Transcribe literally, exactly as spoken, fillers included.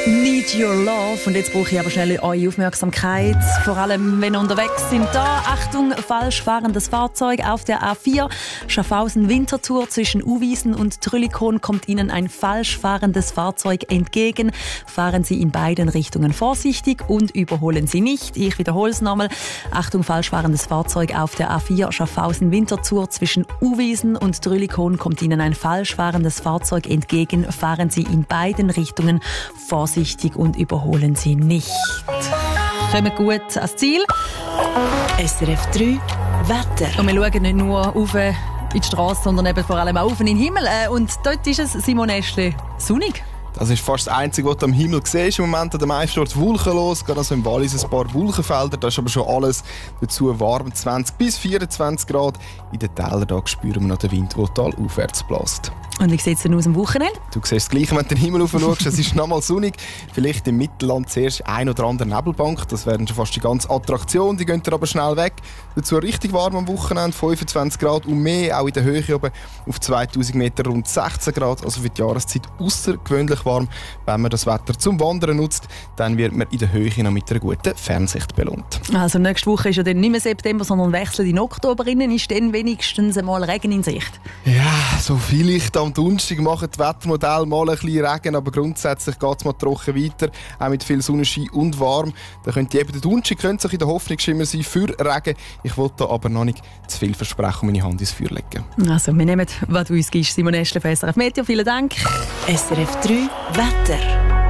Need Your Love. Und jetzt brauche ich aber schnell eure Aufmerksamkeit. Vor allem, wenn ihr unterwegs sind. Da, Achtung, falsch fahrendes Fahrzeug auf der A vier. Schaffhausen-Winterthur zwischen Uwiesen und Trüllikon kommt Ihnen ein falsch fahrendes Fahrzeug entgegen. Fahren Sie in beiden Richtungen vorsichtig und überholen Sie nicht. Ich wiederhole es nochmal. Achtung, falsch fahrendes Fahrzeug auf der A vier. Schaffhausen-Winterthur zwischen Uwiesen und Trüllikon kommt Ihnen ein falsch fahrendes Fahrzeug entgegen. Fahren Sie in beiden Richtungen vorsichtig und überholen Sie nicht. Kommen gut ans Ziel. S R F drei Wetter. Und wir schauen nicht nur auf in die Straße, sondern eben vor allem auch auf in den Himmel. Und dort ist es, Simon Eschli, sonnig. Das ist fast das Einzige, was du am Himmel siehst. Im Moment an der meisten Orten wolkenlos. Gerade also im Wallis ein paar Wolkenfelder. Da ist aber schon alles dazu warm. zwanzig bis vierundzwanzig Grad. In den Tälern da spüren wir noch den Wind, der talaufwärts bläst. Und wie sieht es denn aus am Wochenende? Du siehst das Gleiche, wenn du den Himmel rauf schaust. Es ist nochmal sonnig. Vielleicht im Mittelland zuerst ein oder andere Nebelbank. Das wären schon fast die ganze Attraktion. Die gehen dann aber schnell weg. Dazu richtig warm am Wochenende. fünfundzwanzig Grad und mehr. Auch in der Höhe oben auf zweitausend Meter rund sechzehn Grad. Also für die Jahreszeit außergewöhnlich warm. Wenn man das Wetter zum Wandern nutzt, dann wird man in der Höhe noch mit einer guten Fernsicht belohnt. Also nächste Woche ist ja dann nicht mehr September, sondern wechselt in Oktober. Ist dann wenigstens einmal Regen in Sicht? Ja, so vielleicht am Donnerstag machen die Wettermodelle mal ein bisschen Regen, aber grundsätzlich geht es mal trocken weiter, auch mit viel Sonnenschein und warm. Da könnte eben der Donnerstag könnte sich in der Hoffnungsschimmer sein für Regen. Ich wollte aber noch nicht zu viel versprechen und meine Hand ins Feuer legen. Also, wir nehmen, was du uns gibst, Simon Eschli von S R F Meteo. Vielen Dank. S R F drei Wetter.